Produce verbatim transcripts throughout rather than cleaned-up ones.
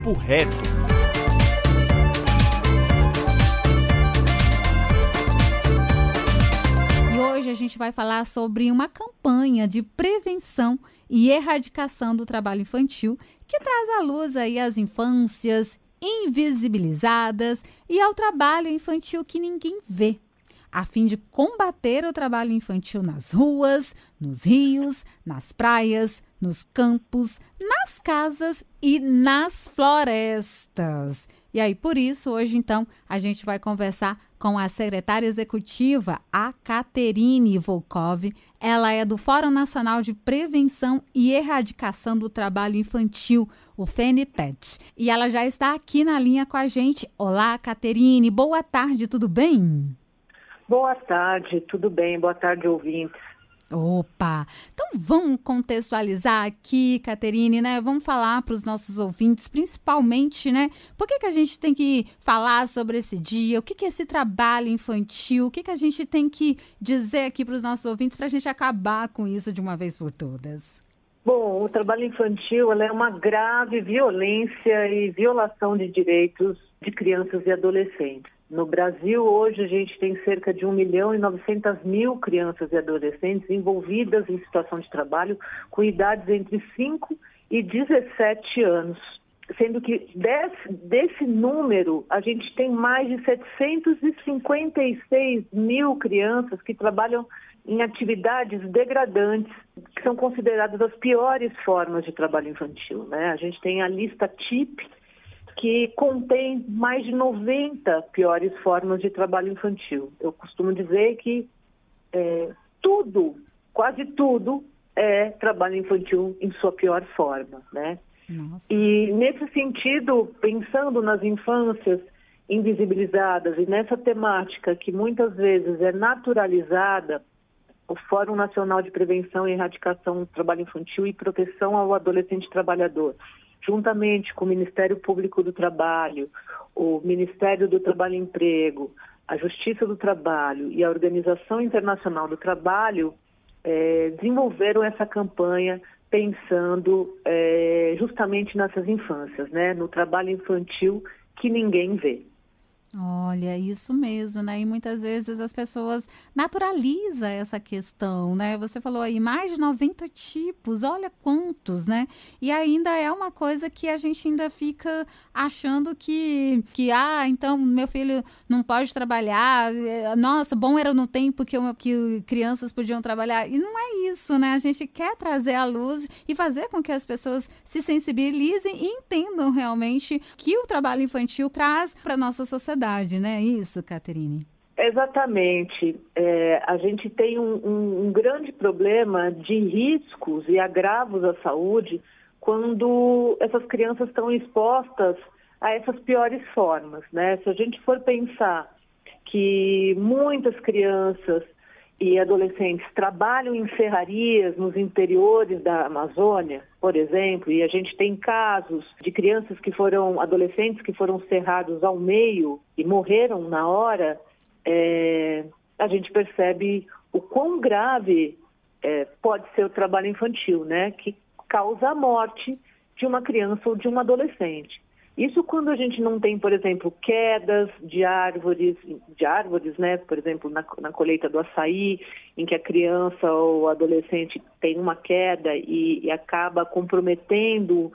Papo Reto. E hoje a gente vai falar sobre uma campanha de prevenção e erradicação do trabalho infantil que traz à luz aí as infâncias invisibilizadas e ao trabalho infantil que ninguém vê, a fim de combater o trabalho infantil nas ruas, nos rios, nas praias, nos campos, nas casas e nas florestas. E aí, por isso, hoje, então, a gente vai conversar com a secretária executiva, a Caterine Volkov. Ela é do Fórum Nacional de Prevenção e Erradicação do Trabalho Infantil, o FENIPET. E ela já está aqui na linha com a gente. Olá, Caterine, boa tarde, tudo bem? Boa tarde, tudo bem? Boa tarde, ouvintes. Opa! Então vamos contextualizar aqui, Caterine, né? Vamos falar para os nossos ouvintes, principalmente, né? Por que que a gente tem que falar sobre esse dia? O que que é esse trabalho infantil? O que que a gente tem que dizer aqui para os nossos ouvintes para a gente acabar com isso de uma vez por todas? Bom, o trabalho infantil ela é uma grave violência e violação de direitos de crianças e adolescentes. No Brasil, hoje, a gente tem cerca de um milhão e novecentas mil crianças e adolescentes envolvidas em situação de trabalho com idades entre cinco e dezessete anos. Sendo que desse, desse número, a gente tem mais de setecentos e cinquenta e seis mil crianças que trabalham em atividades degradantes, que são consideradas as piores formas de trabalho infantil, né? A gente tem a lista T I P, que contém mais de noventa piores formas de trabalho infantil. Eu costumo dizer que é, tudo, quase tudo, é trabalho infantil em sua pior forma, né? Nossa. E nesse sentido, pensando nas infâncias invisibilizadas e nessa temática que muitas vezes é naturalizada, o Fórum Nacional de Prevenção e Erradicação do Trabalho Infantil e Proteção ao Adolescente Trabalhador, juntamente com o Ministério Público do Trabalho, o Ministério do Trabalho e Emprego, a Justiça do Trabalho e a Organização Internacional do Trabalho, eh, desenvolveram essa campanha pensando eh, justamente nessas infâncias, né, no trabalho infantil que ninguém vê. Olha, isso mesmo, né? E muitas vezes as pessoas naturalizam essa questão, né? Você falou aí mais de noventa tipos, olha quantos, né? E ainda é uma coisa que a gente ainda fica achando que, que ah, então meu filho não pode trabalhar, nossa, bom era no tempo que, eu, que crianças podiam trabalhar. E não é isso, né? A gente quer trazer à luz e fazer com que as pessoas se sensibilizem e entendam realmente que o trabalho infantil traz para a nossa sociedade. Né? Isso, Caterine? Exatamente. É, a gente tem um, um, um grande problema de riscos e agravos à saúde quando essas crianças estão expostas a essas piores formas, né? Se a gente for pensar que muitas crianças e adolescentes trabalham em serrarias nos interiores da Amazônia, por exemplo, e a gente tem casos de crianças que foram, adolescentes que foram serrados ao meio e morreram na hora, é, a gente percebe o quão grave é, pode ser o trabalho infantil, né? Que causa a morte de uma criança ou de um adolescente. Isso quando a gente não tem, por exemplo, quedas de árvores, de árvores, né? Por exemplo, na, na colheita do açaí, em que a criança ou o adolescente tem uma queda e, e acaba comprometendo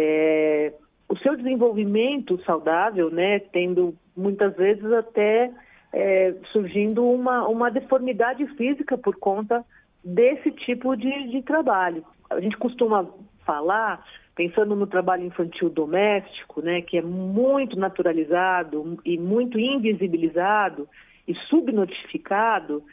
é, o seu desenvolvimento saudável, né? Tendo muitas vezes até é, surgindo uma, uma deformidade física por conta desse tipo de, de trabalho. A gente costuma falar, pensando no trabalho infantil doméstico, né, que é muito naturalizado e muito invisibilizado e subnotificado,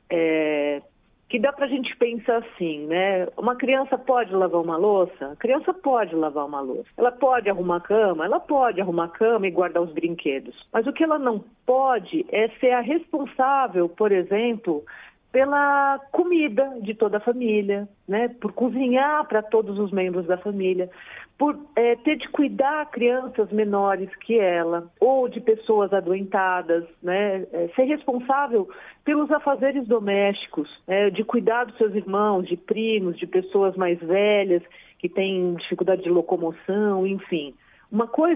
é, que dá para a gente pensar assim, né? Uma criança pode lavar uma louça? A criança pode lavar uma louça. Ela pode arrumar a cama? Ela pode arrumar a cama e guardar os brinquedos. Mas o que ela não pode é ser a responsável, por exemplo, pela comida de toda a família, né? Por cozinhar para todos os membros da família, por é, ter de cuidar crianças menores que ela, ou de pessoas adoentadas, né? É, ser responsável pelos afazeres domésticos, é, de cuidar dos seus irmãos, de primos, de pessoas mais velhas que têm dificuldade de locomoção, enfim. Uma coisa